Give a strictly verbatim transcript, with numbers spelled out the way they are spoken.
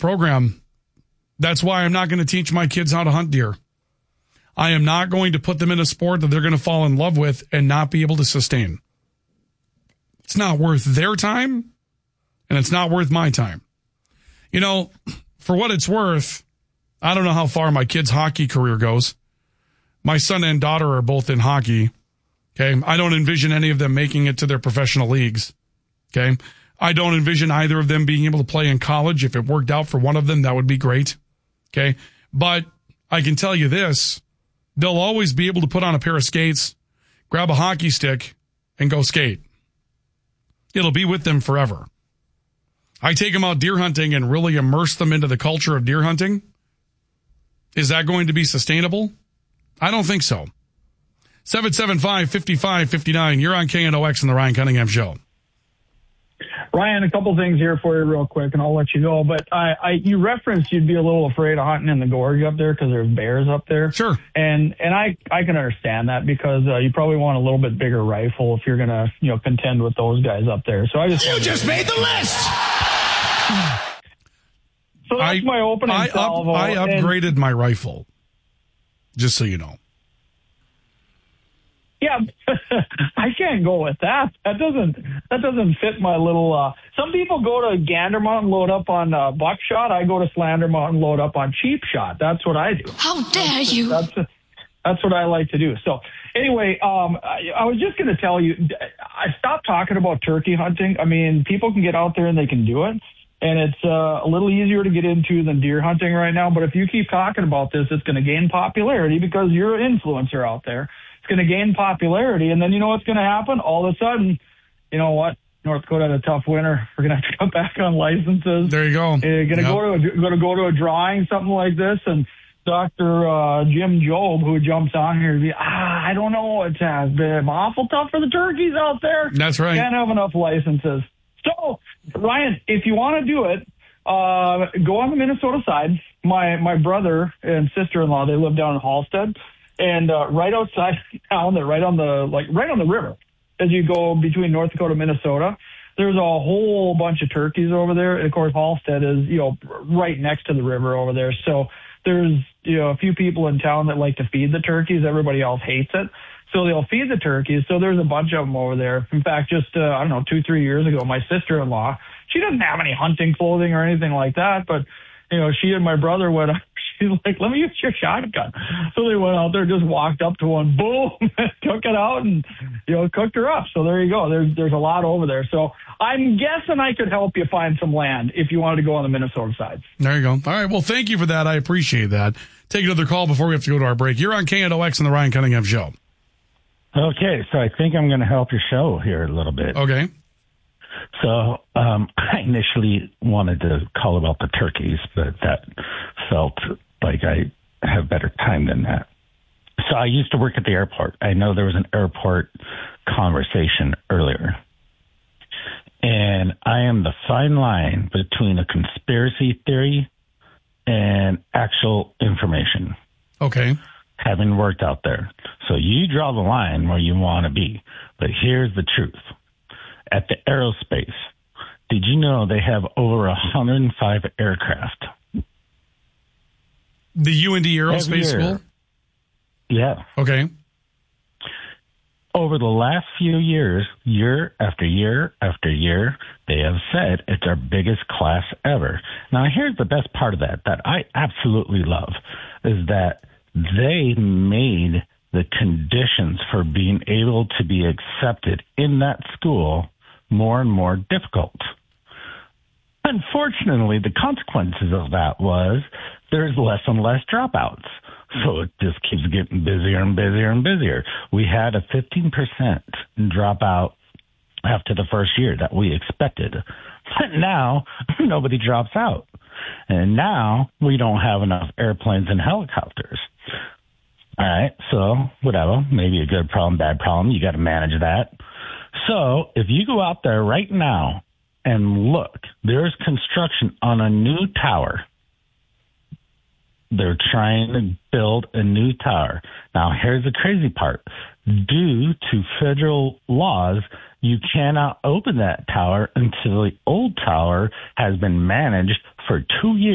program. That's why I'm not going to teach my kids how to hunt deer. I am not going to put them in a sport that they're going to fall in love with and not be able to sustain. It's not worth their time, and it's not worth my time. You know, for what it's worth, I don't know how far my kids' hockey career goes. My son and daughter are both in hockey. Okay. I don't envision any of them making it to their professional leagues. Okay. I don't envision either of them being able to play in college. If it worked out for one of them, that would be great. Okay. But I can tell you this, they'll always be able to put on a pair of skates, grab a hockey stick, and go skate. It'll be with them forever. I take them out deer hunting and really immerse them into the culture of deer hunting. Is that going to be sustainable? I don't think so. seven seven five, five five five nine. You're on K N O X and the Ryan Cunningham Show. Ryan, a couple things here for you real quick, and I'll let you go. But I, I you referenced you'd be a little afraid of hunting in the gorge up there because there's bears up there. Sure. And and I, I can understand that because uh, you probably want a little bit bigger rifle if you're going to, you know, contend with those guys up there. So I just You just made the list! So that's I, my opening I, up, salvo. I and- upgraded my rifle, just so you know. Yeah, I can't go with that. That doesn't that doesn't fit my little. Uh, some people go to Gander Mountain, load up on uh, buckshot. I go to Slander Mountain, load up on cheap shot. That's what I do. How dare you? That's that's what I like to do. So anyway, um, I, I was just going to tell you, I stopped talking about turkey hunting. I mean, people can get out there and they can do it. And it's uh, a little easier to get into than deer hunting right now. But if you keep talking about this, it's going to gain popularity because you're an influencer out there. It's going to gain popularity. And then you know what's going to happen? All of a sudden, you know what? North Dakota had a tough winter. We're going to have to come back on licenses. There you go. You're going to Yep. go to a, going to go to a drawing, something like this. And Doctor Uh, Jim Job, who jumps on here, be, ah, I don't know. It has been awful tough for the turkeys out there. That's right. Can't have enough licenses. So, Ryan, if you want to do it, uh, go on the Minnesota side. My my brother and sister-in-law, they live down in Halstead, and uh, right outside town, they're right on the like right on the river. As you go between North Dakota and Minnesota, there's a whole bunch of turkeys over there. And of course, Halstead is you know right next to the river over there. So there's you know a few people in town that like to feed the turkeys. Everybody else hates it. So they'll feed the turkeys. So there's a bunch of them over there. In fact, just, uh, I don't know, two, three years ago, my sister-in-law, she doesn't have any hunting clothing or anything like that. But, you know, she and my brother went, she's like, let me use your shotgun. So they went out there, just walked up to one, boom, took it out and, you know, cooked her up. So there you go. There's, there's a lot over there. So I'm guessing I could help you find some land if you wanted to go on the Minnesota side. There you go. All right. Well, thank you for that. I appreciate that. Take another call before we have to go to our break. You're on K N O X and the Ryan Cunningham Show. Okay, so I think I'm going to help your show here a little bit. Okay. So um, I initially wanted to call about the turkeys, but that felt like I have better time than that. So I used to work at the airport. I know there was an airport conversation earlier. And I am the fine line between a conspiracy theory and actual information. Okay. Having worked out there. So you draw the line where you want to be. But here's the truth. At the aerospace, did you know they have over one hundred five aircraft? The U N D Aerospace School? Yeah. Okay. Over the last few years, year after year after year, they have said it's our biggest class ever. Now, here's the best part of that, that I absolutely love, is that they made the conditions for being able to be accepted in that school more and more difficult. Unfortunately, the consequences of that was there's less and less dropouts. So it just keeps getting busier and busier and busier. We had a fifteen percent dropout after the first year that we expected. But now nobody drops out. And now we don't have enough airplanes and helicopters. All right, so whatever, maybe a good problem, bad problem. You got to manage that. So if you go out there right now and look, there's construction on a new tower. They're trying to build a new tower. Now, here's the crazy part. Due to federal laws, you cannot open that tower until the old tower has been managed for two years.